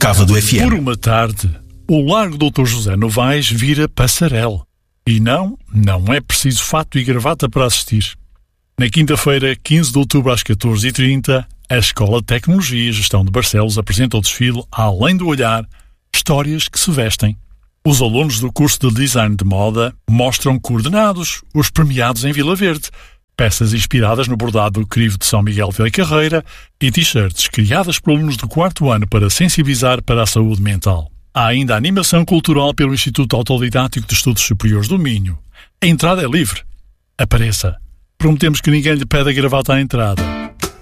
Cava do FM. Por uma tarde, o Largo Dr. José Novaes vira passarela. E não é preciso fato e gravata para assistir. Na quinta-feira, 15 de outubro, às 14h30, a Escola de Tecnologia e Gestão de Barcelos apresenta o desfile Além do Olhar, Histórias que se Vestem. Os alunos do curso de Design de Moda mostram coordenados os premiados em Vila Verde, peças inspiradas no bordado do crivo de São Miguel de Carreira e t-shirts criadas por alunos do 4º ano para sensibilizar para a saúde mental. Há ainda a animação cultural pelo Instituto Autodidático de Estudos Superiores do Minho. A entrada é livre. Apareça. Prometemos que ninguém lhe pede a gravata à entrada.